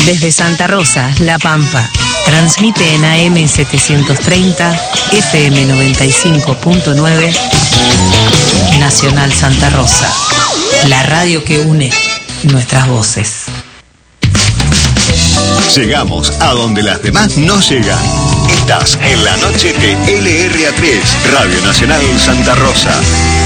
Desde Santa Rosa, La Pampa, transmite en AM 730, FM 95.9, Nacional Santa Rosa, la radio que une nuestras voces. Llegamos a donde las demás no llegan. Estás en la noche de LRA3, Radio Nacional Santa Rosa.